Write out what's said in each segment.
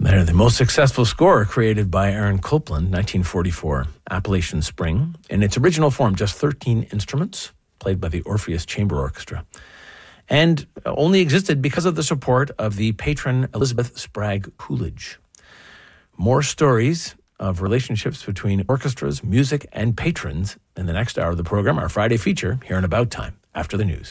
They're the most successful score created by Aaron Copland, 1944, Appalachian Spring. In its original form, just 13 instruments, played by the Orpheus Chamber Orchestra, and only existed because of the support of the patron Elizabeth Spragg Coolidge. More stories of relationships between orchestras, music, and patrons in the next hour of the program, our Friday feature here in About Time, after the news.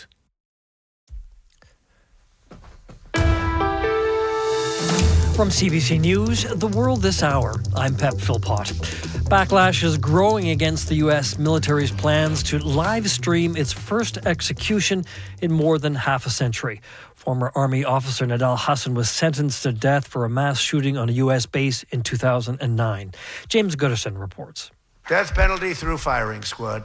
From CBC News, The World This Hour, I'm Pep Philpott. Backlash is growing against the U.S. military's plans to live stream its first execution in more than half a century. Former Army officer Nidal Hasan was sentenced to death for a mass shooting on a U.S. base in 2009. James Goodison reports. Death penalty through firing squad.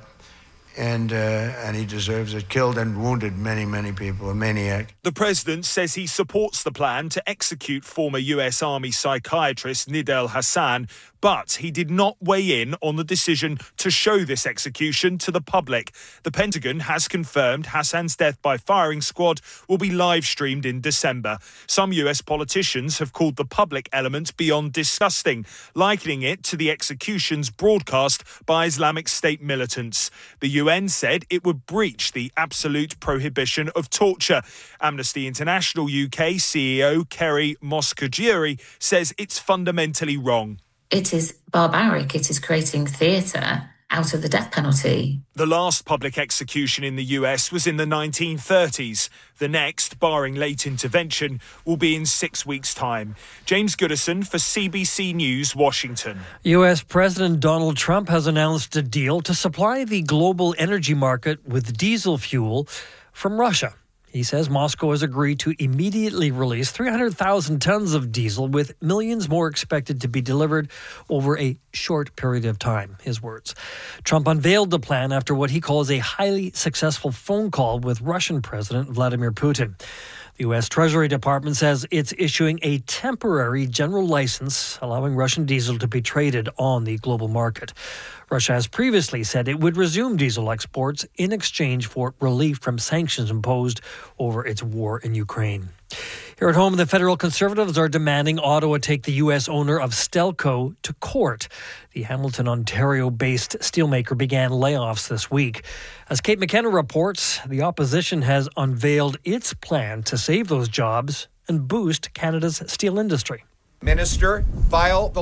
And he deserves it. Killed and wounded many people. A maniac. The president says he supports the plan to execute former US Army psychiatrist Nidal Hasan, but he did not weigh in on the decision to show this execution to the public. The Pentagon has confirmed Hasan's death by firing squad will be live streamed in December. Some US politicians have called the public element beyond disgusting, likening it to the executions broadcast by Islamic State militants. The UN said it would breach the absolute prohibition of torture. Amnesty International UK CEO Kerry Moscogiuri says it's fundamentally wrong. It is barbaric. It is creating theatre out of the death penalty. The last public execution in the US was in the 1930s. The next, barring late intervention, will be in 6 weeks' time. James Goodison for CBC News, Washington. US President Donald Trump has announced a deal to supply the global energy market with diesel fuel from Russia. He says Moscow has agreed to immediately release 300,000 tons of diesel, with millions more expected to be delivered over a short period of time, his words. Trump unveiled the plan after what he calls a highly successful phone call with Russian President Vladimir Putin. The U.S. Treasury Department says it's issuing a temporary general license allowing Russian diesel to be traded on the global market. Russia has previously said it would resume diesel exports in exchange for relief from sanctions imposed over its war in Ukraine. Here at home, the federal Conservatives are demanding Ottawa take the U.S. owner of Stelco to court. The Hamilton, Ontario-based steelmaker began layoffs this week. As Kate McKenna reports, the opposition has unveiled its plan to save those jobs and boost Canada's steel industry. Minister, file the